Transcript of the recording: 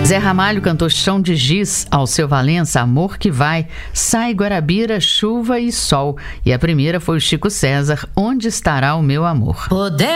Zé Ramalho cantou Chão de Giz, Alceu Valença, Amor que Vai, Sai Guarabira, Chuva e Sol. E a primeira foi o Chico César, Onde Estará o Meu Amor. Poder